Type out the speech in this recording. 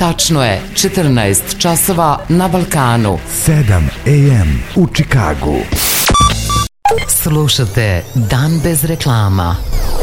Tačno je 14 časova na Balkanu. 7 AM u Čikagu. Slušate Dan bez reklama.